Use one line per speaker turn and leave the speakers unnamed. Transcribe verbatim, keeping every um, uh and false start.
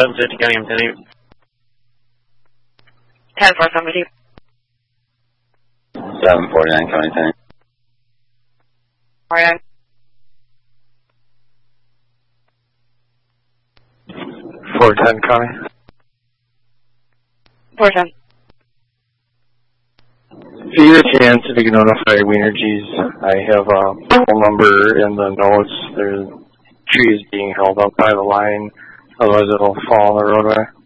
seven fifty County, I'm ten eight.
ten four seventy.
seven forty-nine County, ten eight.
forty-nine.
four ten County.
four ten.
If you get a chance, if you can notify Wienergy's, I have a phone number in the notes. There's trees being held up by the line, otherwise it'll fall on the roadway.